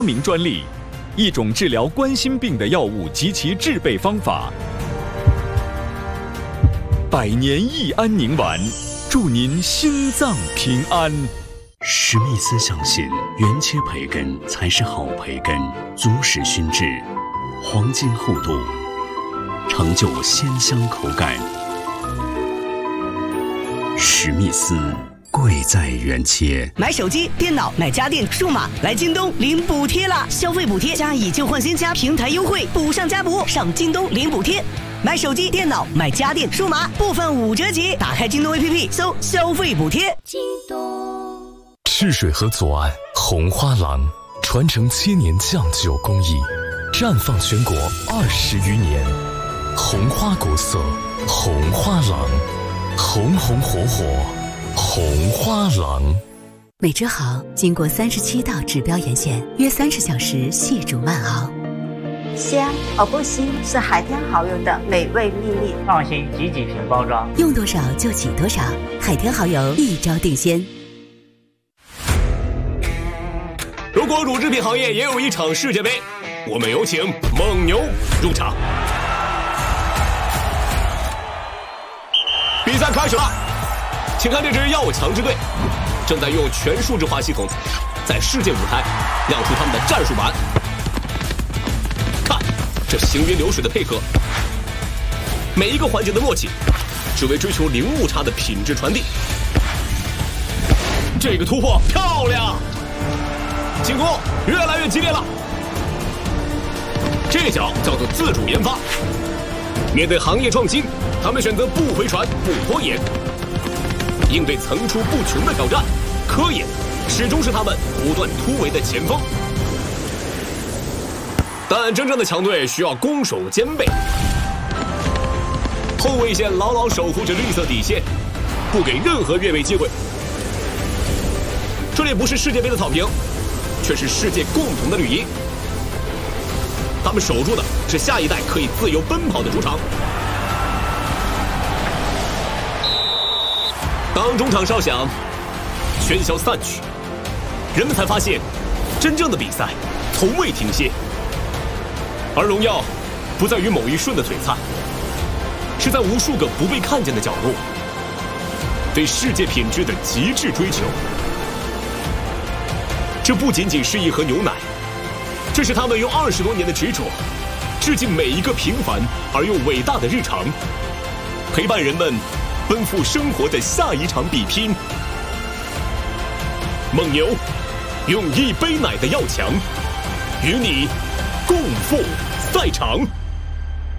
名专利，一种治疗冠心病的药物及其制备方法。百年益安宁丸，祝您心脏平安。 史密斯相信，原切培根才是好培根，足使熏制，黄金厚度，成就鲜香口感。史密斯，贵在原切。 买手机、电脑、买家电、数码，来京东领补贴啦！消费补贴加以旧换新加平台优惠，补上加补，上京东领补贴。买手机、电脑、买家电、数码，部分5折起。打开京东 APP， 搜消费补贴。京东。赤水河左岸红花廊，传承7年酱酒工艺，绽放全国20余年。红花国色，红花廊，红红火火，红花廊。 美之蚝经过37道指标盐线，约30小时细煮慢熬。 香而不腥是海天蚝油的美味秘密。 放心挤瓶包装， 用多少就挤多少。海天蚝油一招定鲜。 如果乳制品行业也有一场世界杯，我们有请蒙牛入场。比赛开始了，请看这支要强之队正在用全数字化系统在世界舞台亮出他们的战术版。看这行云流水的配合，每一个环节的默契，只为追求零误差的品质传递。这个突破漂亮，进攻越来越激烈了。这脚叫做自主研发。面对行业创新，他们选择不回传、不拖延，应对层出不穷的挑战。科研始终是他们不断突围的前锋。但真正的强队需要攻守兼备，后卫线牢牢守护着绿色底线，不给任何越位机会。这里不是世界杯的草坪，却是世界共同的绿茵。他们守住的是下一代可以自由奔跑的主场。当中场哨响，喧嚣散去，人们才发现，真正的比赛从未停歇。而荣耀不在于某一瞬的璀璨，是在无数个不被看见的角落，对世界品质的极致追求。这不仅仅是一盒牛奶，这是他们用20多年的执着，致敬每一个平凡而又伟大的日常，陪伴人们奔赴生活的下一场比拼。蒙牛用一杯奶的要强，与你共赴赛场。